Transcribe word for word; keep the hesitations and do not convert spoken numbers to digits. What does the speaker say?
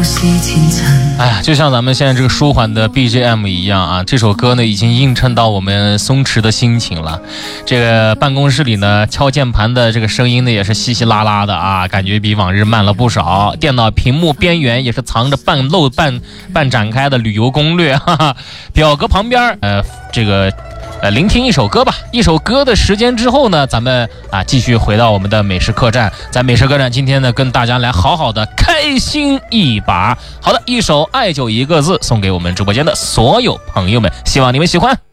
哎呀，就像咱们现在这个舒缓的 B G M 一样啊，这首歌呢已经映衬到我们松弛的心情了。这个办公室里呢，敲键盘的这个声音呢也是稀稀拉拉的啊，感觉比往日慢了不少。电脑屏幕边缘也是藏着半露半半展开的旅游攻略，哈哈。表格旁边，呃，这个。呃，聆听一首歌吧。一首歌的时间之后呢，咱们啊继续回到我们的美食客栈。在美食客栈，今天呢跟大家来好好的开心一把。好的，一首《爱就一个字》送给我们直播间的所有朋友们，希望你们喜欢。